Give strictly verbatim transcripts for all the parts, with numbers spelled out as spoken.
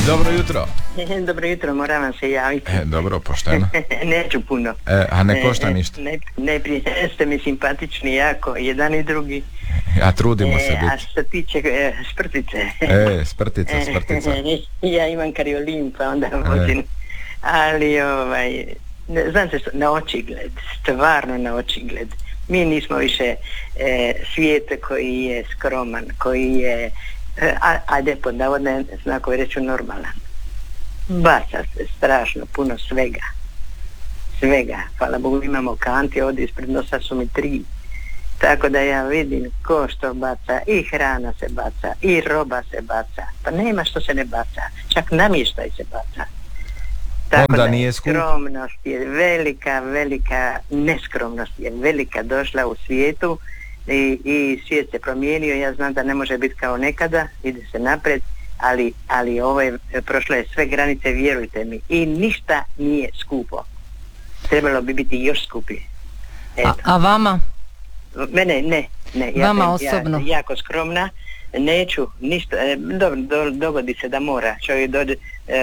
Dobro jutro. Dobro jutro, moram vam se javiti. E, dobro, pošteno. Neću puno. E, a ne košta ništa. Ne, najprije ste mi simpatični jako, jedan i drugi. A trudimo se e, biti. A što se tiče e, šprtice. E, sprtica, sprtica. Ja imam kariolin, pa onda vodim. E. Ali, ovaj, ne, znam se, na očigled, stvarno na očigled. Mi nismo više e, svijet koji je skroman, koji je, e, a, ajde pod navodne znakove reći normalan. Baca se strašno puno svega. Svega. Hvala Bogu imamo kanti, ovdje ispred nosa su mi tri. Tako da ja vidim ko što baca, i hrana se baca, i roba se baca. Pa nema što se ne baca. Čak namještaj se baca. Tako onda da nije skup. Skromnost je velika, velika, neskromnost je velika došla u svijetu i, i svijet se promijenio. Ja znam da ne može biti kao nekada, ide se napred, ali, ali ovo je, prošlo je sve granice, vjerujte mi, i ništa nije skupo. Trebalo bi biti još skuplje. A, a vama? Mene, ne, ne. Ja vama sam, osobno? Ja, jako skromna, neću ništa, dobro, do, dogodi se da mora, čovjek dođe,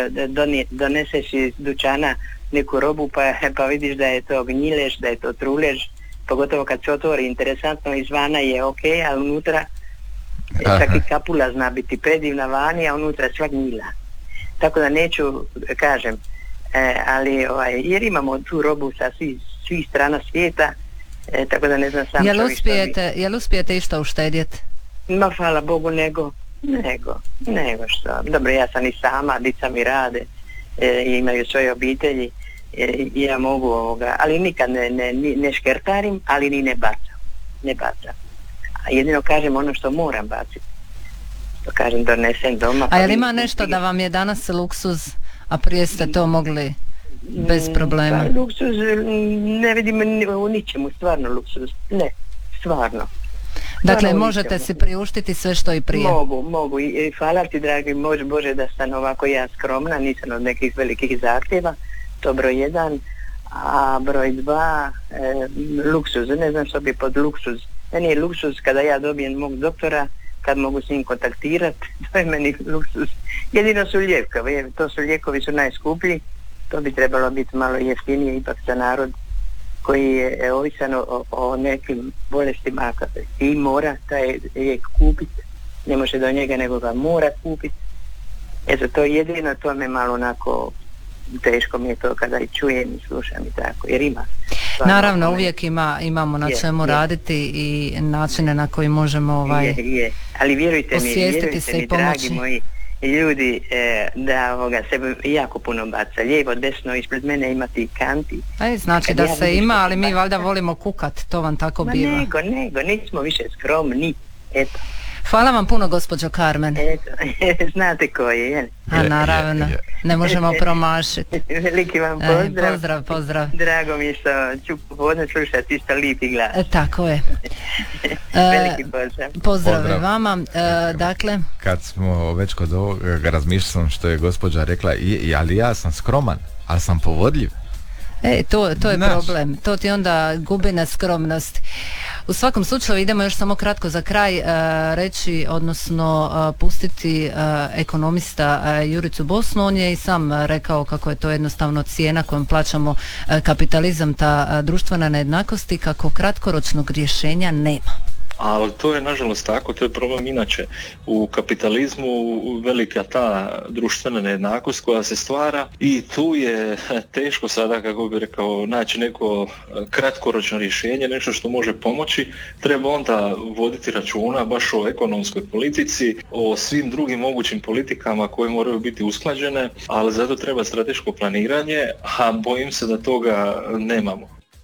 doneseš iz dućana neku robu pa, pa vidiš da je to gnjilež, da je to trulež, pogotovo kad se otvori, interesantno, izvana je ok, a unutra čak i kapula zna biti predivna vani, a unutra sva gnjila. Tako da neću, kažem, e, ali ovaj, jer imamo tu robu sa svih svi strana svijeta, e, tako da ne znam sam jel uspijete, jel uspijete išta uštedjeti? Ma hvala Bogu, nego nego, nego što. Dobro, ja sam i sama, dica mi rade, e, imaju svoje obitelji, e, ja mogu ovoga, ali nikad ne, ne, ne škertarim, ali ni ne bacam. Ne bacam. A jedino kažem ono što moram baciti. Što kažem, donesem doma. A je li ima nešto da vam je danas luksuz, a prije ste to mogli bez problema? Pa, luksuz, ne vidim u ničemu, stvarno luksuz. Ne, stvarno. Dakle, možete si priuštiti sve što i prije. Mogu, mogu. I hvala ti, dragi Bože, Bože, da sam ovako ja skromna, nisam od nekih velikih zahtjeva. To broj jedan. A broj dva, e, luksuz. Ne znam što bi pod luksuz. Meni je luksuz kada ja dobijem mog doktora, kad mogu s njim kontaktirati. To je meni luksuz. Jedino su lijekovi. To su lijekovi su najskuplji. To bi trebalo biti malo jeftinije ipak za narod koji je ovisan o, o nekim bolestima i mora taj lijek kupiti, ne može do njega nego ga mora kupiti. Eto, to jedino, to me malo onako teško mi je to kada i čujem i slušam i tako, jer ima. Naravno, ono, uvijek ima, imamo na čemu je, raditi je. I načine na koji možemo ovaj, je, je. Ali vjerujte mi, vjerujte mi, dragi moji ljudi, e, da ovoga se jako puno baca, lijevo, desno, ispred mene imati kanti. Aj, znači da ja se ima, ali mi valjda volimo kukat, to vam tako Ma biva. Nego, nego, nismo više skromni, eto. Hvala vam puno, gospođo Carmen. Eto, znate ko je, jel? A naravno, ne možemo promašiti. Veliki vam pozdrav. E, pozdrav, pozdrav. Drago mi je što ću popodne slušati isto lipi glas. E, tako je. Veliki pozdrav. Pozdrav, pozdrav. Vama. E, dakle, kad smo već kod ovoga, razmišljao sam što je gospođa rekla, i, ali ja sam skroman, ali sam povodljiv. E, to, to je Naš. problem, to ti onda gubi na skromnost. U svakom slučaju idemo još samo kratko za kraj uh, reći, odnosno uh, pustiti uh, ekonomista uh, Juricu Bosnu. On je i sam uh, rekao kako je to jednostavno cijena kojom plaćamo uh, kapitalizam, ta uh, društvena nejednakost i kako kratkoročnog rješenja nema. Ali to je nažalost tako, to je problem inače u kapitalizmu, velika ta društvena nejednakost koja se stvara i tu je teško sada, kako bi rekao, naći neko kratkoročno rješenje, nešto što može pomoći. Treba onda voditi računa baš o ekonomskoj politici, o svim drugim mogućim politikama koje moraju biti usklađene, ali zato treba strateško planiranje, a bojim se da toga nemamo.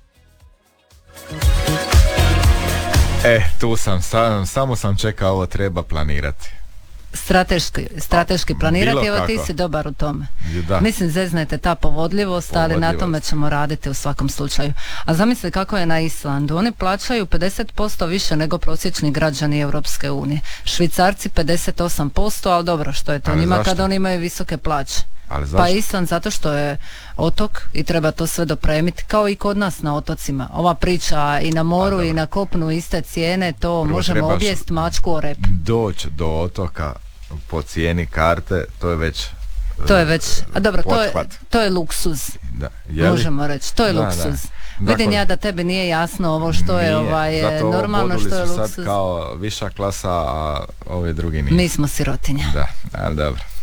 E, tu sam, sam, samo sam čekao, ovo treba planirati. Strateški, strateški planirati, evo ti si dobar u tome. Da. Mislim, zeznete ta povodljivost, povodljivost, ali na tome ćemo raditi u svakom slučaju. A zamisli kako je na Islandu. Oni plaćaju pedeset posto više nego prosječni građani Europske unije. Švicarci pedeset osam posto, ali dobro, što je to ali njima zašto? Kad oni imaju visoke plaće. Pa Island zato što je otok i treba to sve dopremiti, kao i kod nas na otocima. Ova priča i na moru i na kopnu iste cijene, to prvo možemo objest mačku o rep. Doći do otoka po cijeni karte, to je već To je već, a dobro, to je, to je luksuz. Da. Možemo reći, to je da, luksuz. Da. Vidim ja da tebi nije jasno ovo što nije, je ovaj, normalno, što je luksuz. Zato sad kao viša klasa, a ove drugi nije. Mi smo sirotinja. Da, ali dobro.